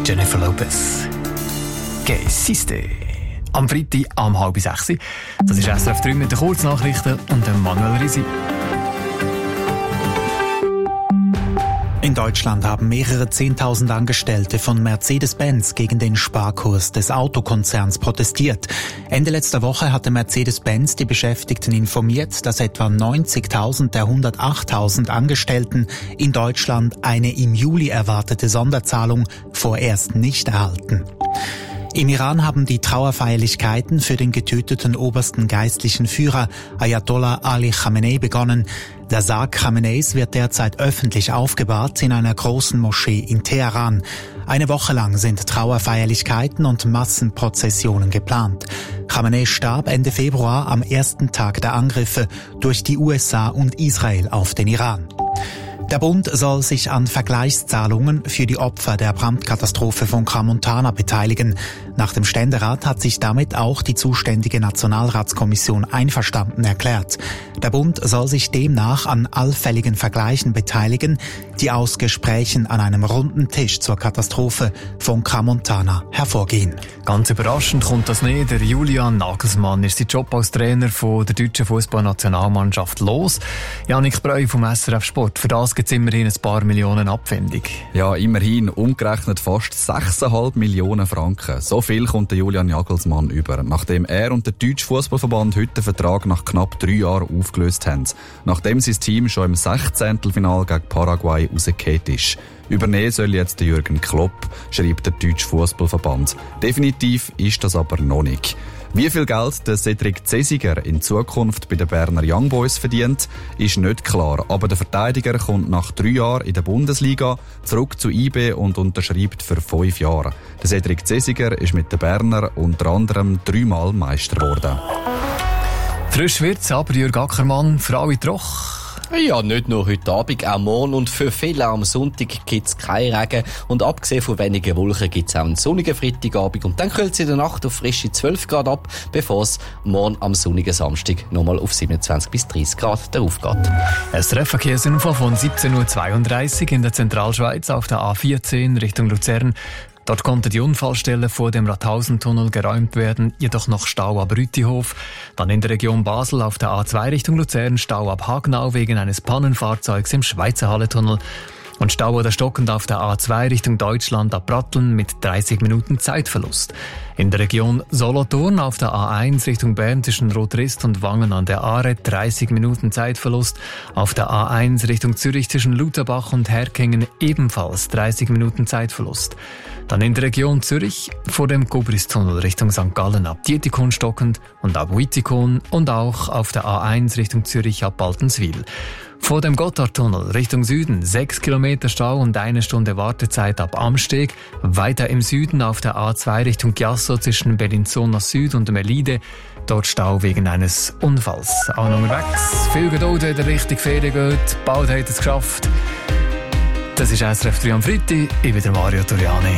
Jennifer Lopez. «Que hiciste?» Am Freitag um 5:30. Das ist SRF 3 mit den Kurznachrichten und dem Manuel Risi. In Deutschland haben mehrere 10.000 Angestellte von Mercedes-Benz gegen den Sparkurs des Autokonzerns protestiert. Ende letzter Woche hatte Mercedes-Benz die Beschäftigten informiert, dass etwa 90.000 der 108.000 Angestellten in Deutschland eine im Juli erwartete Sonderzahlung vorerst nicht erhalten. Im Iran haben die Trauerfeierlichkeiten für den getöteten obersten geistlichen Führer Ayatollah Ali Khamenei begonnen. Der Sarg Khameneis wird derzeit öffentlich aufgebahrt in einer großen Moschee in Teheran. Eine Woche lang sind Trauerfeierlichkeiten und Massenprozessionen geplant. Khamenei starb Ende Februar am ersten Tag der Angriffe durch die USA und Israel auf den Iran. Der Bund soll sich an Vergleichszahlungen für die Opfer der Brandkatastrophe von Crans-Montana beteiligen. Nach dem Ständerat hat sich damit auch die zuständige Nationalratskommission einverstanden erklärt. Der Bund soll sich demnach an allfälligen Vergleichen beteiligen, die aus Gesprächen an einem runden Tisch zur Katastrophe von Crans-Montana hervorgehen. Ganz überraschend kommt das nicht. Der Julian Nagelsmann ist sein Job als Trainer von der deutschen Fußballnationalmannschaft los. Janik Breu vom SRF Sport. Für das gibt es immerhin ein paar Millionen Abfindung. Ja, immerhin umgerechnet fast 6,5 Millionen Franken. So viel kommt der Julian Nagelsmann über, nachdem er und der Deutsche Fußballverband heute den Vertrag nach knapp 3 Jahren aufgelöst haben. Nachdem sein Team schon im 16. Finale gegen Paraguay rausgefallen ist. Übernehmen soll jetzt der Jürgen Klopp, schreibt der Deutsche Fußballverband. Definitiv ist das aber noch nicht. Wie viel Geld der Cedric Cesiger in Zukunft bei den Berner Young Boys verdient, ist nicht klar. Aber der Verteidiger kommt nach 3 Jahren in der Bundesliga zurück zu IB und unterschreibt für 5 Jahre. Der Cedric Cesiger ist mit den Berner unter anderem 3-mal Meister geworden. Frisch wird's, aber Jürg Ackermann, für alle troch. Ja, nicht nur heute Abend, auch morgen und für viele am Sonntag gibt es keinen Regen und abgesehen von wenigen Wolken gibt es auch einen sonnigen Freitagabend und dann kühlt es in der Nacht auf frische 12 Grad ab, bevor es morgen am sonnigen Samstag nochmal auf 27 bis 30 Grad darauf geht. SRF Verkehrsinfo von 17:32 Uhr in der Zentralschweiz auf der A14 Richtung Luzern. Dort konnte die Unfallstelle vor dem Rathausentunnel geräumt werden, jedoch noch Stau ab Rütihof. Dann in der Region Basel auf der A2 Richtung Luzern Stau ab Hagenau wegen eines Pannenfahrzeugs im Schweizer Halletunnel. Und Stau oder stockend auf der A2 Richtung Deutschland ab Bratteln mit 30 Minuten Zeitverlust. In der Region Solothurn auf der A1 Richtung Bern zwischen Rotrist und Wangen an der Aare 30 Minuten Zeitverlust. Auf der A1 Richtung Zürich zwischen Lutherbach und Herkingen ebenfalls 30 Minuten Zeitverlust. Dann in der Region Zürich vor dem Gubristunnel Richtung St. Gallen ab Dietikon stockend und ab Wittikon und auch auf der A1 Richtung Zürich ab Baltenswil. Vor dem Gotthardtunnel Richtung Süden 6 Kilometer Stau und 1 Stunde Wartezeit ab Amsteg. Weiter im Süden auf der A2 Richtung Chiasso zwischen Bellinzona Süd und Melide. Dort Stau wegen eines Unfalls. Auch noch unterwegs. Viel Geduld, wenn ihr richtig Ferien geht. Bald habt ihr es geschafft. Das ist SRF 3 am Freitag. Ich bin der Mario Toriani.